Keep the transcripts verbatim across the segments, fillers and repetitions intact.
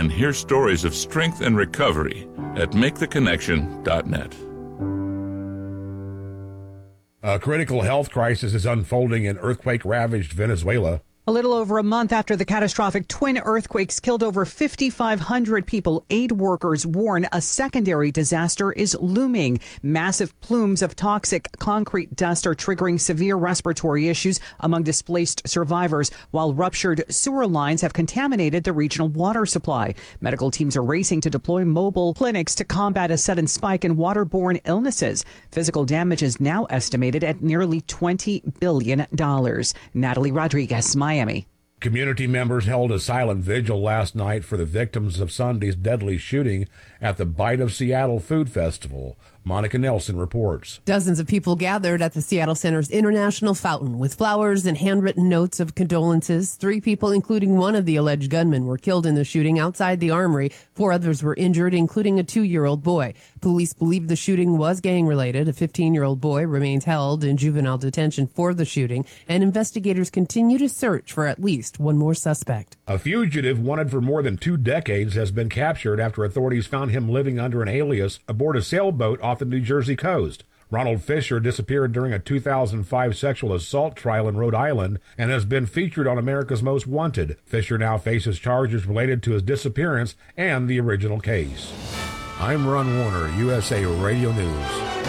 and hear stories of strength and recovery at make the connection dot net. A critical health crisis is unfolding in earthquake-ravaged Venezuela. A little over a month after the catastrophic twin earthquakes killed over fifty-five hundred people, aid workers warn a secondary disaster is looming. Massive plumes of toxic concrete dust are triggering severe respiratory issues among displaced survivors, while ruptured sewer lines have contaminated the regional water supply. Medical teams are racing to deploy mobile clinics to combat a sudden spike in waterborne illnesses. Physical damage is now estimated at nearly twenty billion dollars. Natalie Rodriguez, Miami. Community members held a silent vigil last night for the victims of Sunday's deadly shooting at the Bite of Seattle Food Festival. Monica Nelson reports. Dozens of people gathered at the Seattle Center's International Fountain with flowers and handwritten notes of condolences. Three people, including one of the alleged gunmen, were killed in the shooting outside the armory. Four others were injured, including a two-year-old boy. Police believe the shooting was gang-related. A fifteen-year-old boy remains held in juvenile detention for the shooting, and investigators continue to search for at least one more suspect. A fugitive wanted for more than two decades has been captured after authorities found him living under an alias aboard a sailboat off the New Jersey coast. Ronald Fisher disappeared during a two thousand five sexual assault trial in Rhode Island and has been featured on America's Most Wanted. Fisher now faces charges related to his disappearance and the original case. I'm Ron Warner, U S A Radio News.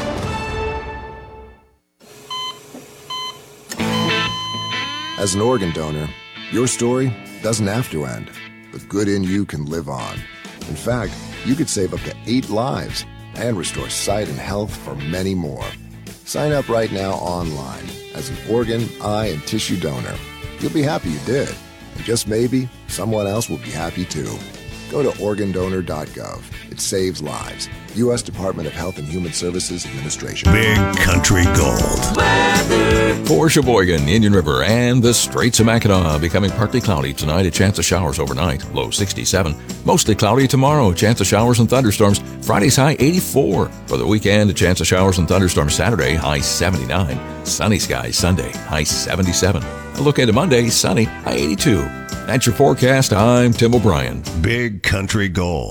As an organ donor, your story doesn't have to end. The good in you can live on. In fact, you could save up to eight lives and restore sight and health for many more. Sign up right now online as an organ, eye, and tissue donor. You'll be happy you did. And just maybe, someone else will be happy too. Go to organ donor dot gov. It saves lives. U S Department of Health and Human Services Administration. Big Country Gold. Weather. For Sheboygan, Indian River, and the Straits of Mackinac, becoming partly cloudy tonight. A chance of showers overnight. Low sixty-seven. Mostly cloudy tomorrow. Chance of showers and thunderstorms. Friday's high eighty-four. For the weekend, a chance of showers and thunderstorms Saturday. High seventy-nine. Sunny skies Sunday. High seventy-seven. A look into Monday. Sunny. High eighty-two. That's your forecast. I'm Tim O'Brien. Big Country Gold.